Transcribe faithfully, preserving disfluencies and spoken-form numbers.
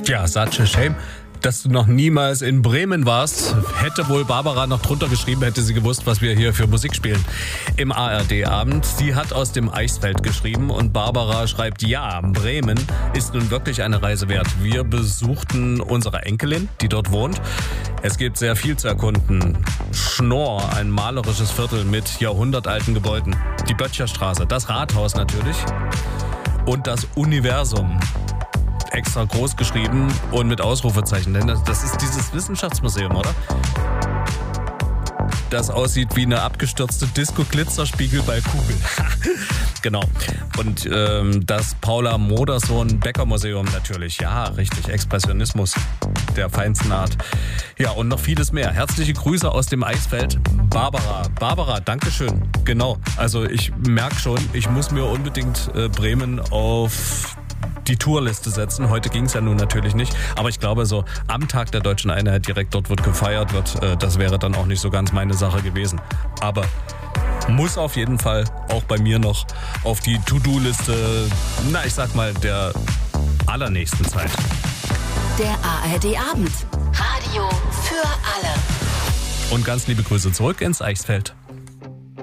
Ja, such a shame, dass du noch niemals in Bremen warst. Hätte wohl Barbara noch drunter geschrieben, hätte sie gewusst, was wir hier für Musik spielen. Im A R D-Abend. Sie hat aus dem Eichsfeld geschrieben und Barbara schreibt, ja, Bremen ist nun wirklich eine Reise wert. Wir besuchten unsere Enkelin, die dort wohnt. Es gibt sehr viel zu erkunden. Schnorr, ein malerisches Viertel mit jahrhundertalten Gebäuden. Die Böttcherstraße, das Rathaus natürlich und das Universum. Extra groß geschrieben und mit Ausrufezeichen, denn das ist dieses Wissenschaftsmuseum, oder? Das aussieht wie eine abgestürzte Disco-Glitzerspiegel-Ballkugel. Genau. Und ähm, das Paula-Modersohn-Becker-Museum natürlich. Ja, richtig. Expressionismus der feinsten Art. Ja, und noch vieles mehr. Herzliche Grüße aus dem Eichsfeld. Barbara. Barbara, Dankeschön. Genau. Also ich merke schon, ich muss mir unbedingt äh, Bremen auf die Tourliste setzen. Heute ging es ja nun natürlich nicht, aber ich glaube, so am Tag der Deutschen Einheit direkt dort wird gefeiert wird, äh, das wäre dann auch nicht so ganz meine Sache gewesen. Aber muss auf jeden Fall auch bei mir noch auf die To-Do-Liste, na ich sag mal, der allernächsten Zeit. Der A R D-Abend. Radio für alle. Und ganz liebe Grüße zurück ins Eichsfeld.